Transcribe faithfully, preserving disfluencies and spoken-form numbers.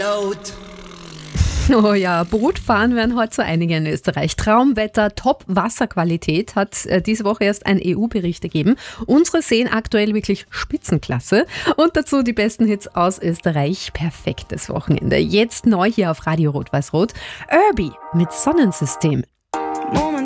Oh ja, Bootfahren werden heute so einige in Österreich. Traumwetter, Top-Wasserqualität hat äh, diese Woche erst ein E U-Bericht ergeben. Unsere Seen aktuell wirklich Spitzenklasse. Und dazu die besten Hits aus Österreich. Perfektes Wochenende. Jetzt neu hier auf Radio Rot-Weiß-Rot. Irby mit Sonnensystem.